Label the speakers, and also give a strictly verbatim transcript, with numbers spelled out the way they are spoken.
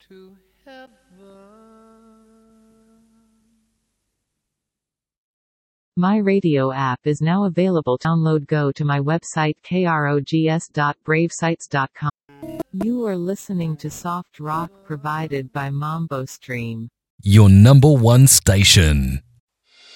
Speaker 1: to heaven.
Speaker 2: My radio app is now available. Download. Go to my website krogs dot bravesites dot com. You are listening to soft rock provided by Mambo Stream.
Speaker 3: Your number one station.